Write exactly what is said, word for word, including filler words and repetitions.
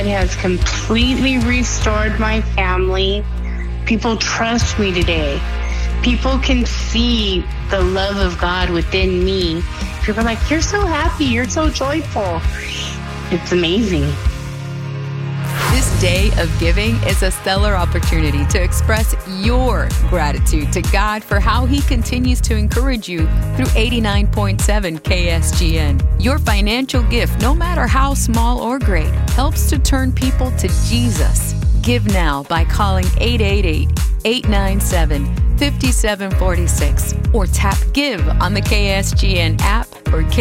has completely restored my family. People trust me today. People can see the love of God within me. People are like, you're so happy, you're so joyful. It's amazing. This day of giving is a stellar opportunity to express your gratitude to God for how He continues to encourage you through eighty-nine point seven K S G N. Your financial gift, no matter how small or great, helps to turn people to Jesus. Give now by calling eight eight eight, eight nine seven, five seven four six or tap Give on the K S G N app or K